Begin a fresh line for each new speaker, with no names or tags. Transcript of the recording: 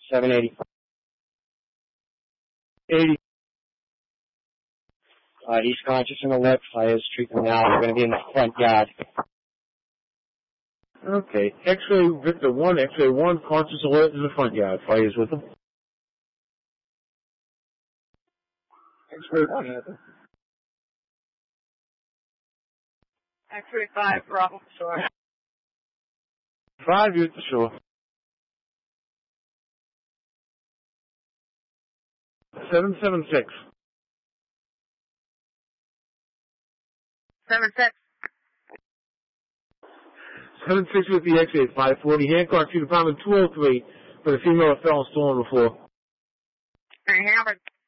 785.
80.
He's conscious in the lip. Fires treatment now. We're going to be in the front yard.
Okay. X-ray Victor 1, X-ray 1, conscious alert in the front yard. Fires with him.
X-ray 1, Anthony.
X-ray 5, Bravo, shore.
5, you're at the shore. 776.
7-6.
76 with the X-ray, 540. Hancock Street, apartment 203, for the female that fell and still on the floor.
Hammered.